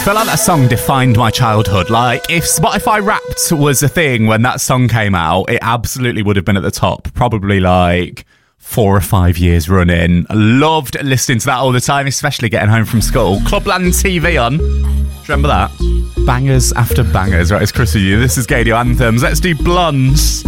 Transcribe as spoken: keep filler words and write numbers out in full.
feel like that song defined my childhood. Like, if Spotify Wrapped was a thing when that song came out, it absolutely would have been at the top. Probably like four or five years running. I loved listening to that all the time, especially getting home from school. Clubland T V on. Do you remember that? Bangers after bangers. Right, it's Chris with you. This is Gadio Anthems. Let's do Blondes.